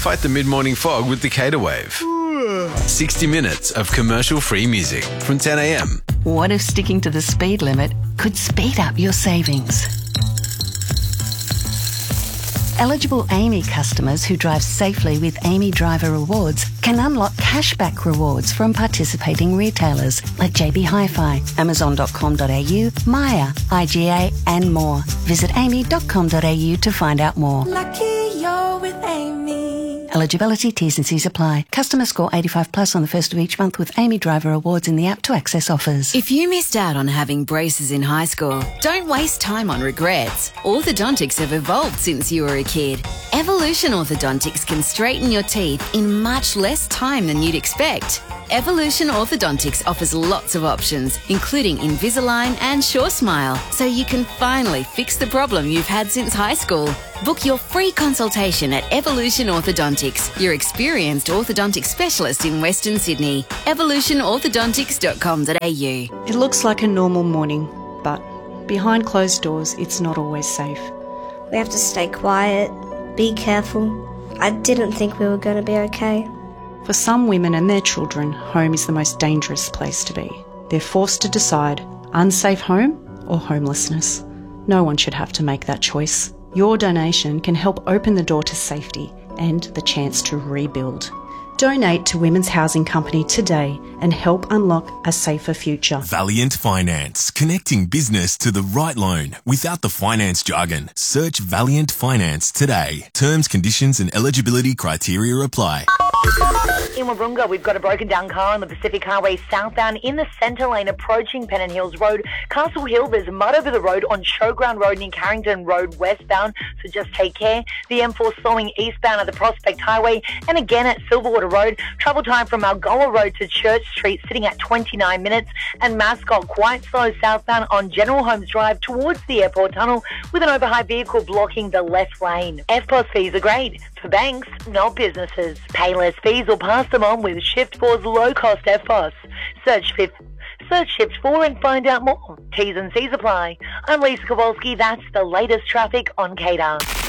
Fight the mid-morning fog with the Cater Wave. 60 minutes of commercial-free music from 10 a.m. What if sticking to the speed limit could speed up your savings? Eligible AAMI customers who drive safely with AAMI Driver Rewards can unlock cashback rewards from participating retailers like JB Hi-Fi, Amazon.com.au, Maya, IGA and more. Visit aami.com.au to find out more. Lucky you're with AAMI. Eligibility, T's and C's apply. Customer score 85 plus on the first of each month with AAMI Driver Rewards in the app to access offers. If you missed out on having braces in high school, don't waste time on regrets. Orthodontics have evolved since you were a kid. Evolution Orthodontics can straighten your teeth in much less time than you'd expect. Evolution Orthodontics offers lots of options, including Invisalign and Sure Smile, so you can finally fix the problem you've had since high school. Book your free consultation at Evolution Orthodontics, your experienced orthodontic specialist in Western Sydney. evolutionorthodontics.com.au. It looks like a normal morning, but behind closed doors, it's not always safe. We have to stay quiet, be careful. I didn't think we were going to be okay. For some women and their children, home is the most dangerous place to be. They're forced to decide unsafe home or homelessness. No one should have to make that choice. Your donation can help open the door to safety and the chance to rebuild. Donate to Women's Housing Company today and help unlock a safer future. Valiant Finance, connecting business to the right loan without the finance jargon. Search Valiant Finance today. Terms, conditions and eligibility criteria apply. In Wahroonga, we've got a broken down car on the Pacific Highway southbound in the centre lane approaching Pennant Hills Road. Castle Hill, there's mud over the road on Showground Road near Carrington Road westbound, so just take care. The M4 slowing eastbound at the Prospect Highway and again at Silverwater Road. Travel time from Algoa Road to Church Street sitting at 29 minutes, and Mascot quite slow southbound on General Holmes Drive towards the airport tunnel with an overhigh vehicle blocking the left lane. FPOS fees are great for banks, not businesses. Pay less fees or pass them on with Shift4's low-cost FPOS. Search Shift4 and find out more. T's and C's apply. I'm Lisa Kowalski. That's the latest traffic on Cater.